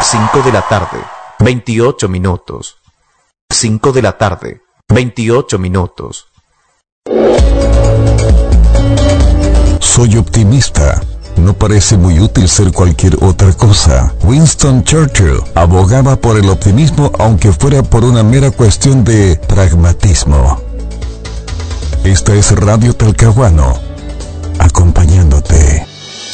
5 de la tarde, 28 minutos. 5 de la tarde, 28 minutos. Soy optimista. No parece muy útil ser cualquier otra cosa. Winston Churchill abogaba por el optimismo aunque fuera por una mera cuestión de pragmatismo. Esta es Radio Talcahuano, acompañándote.